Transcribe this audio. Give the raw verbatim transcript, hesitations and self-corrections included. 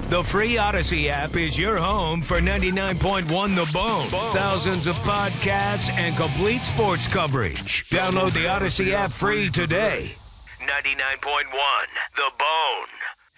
The free Odyssey app is your home for ninety-nine point one The Bone. Thousands of podcasts and complete sports coverage. Download the Odyssey app free today. ninety-nine point one The Bone.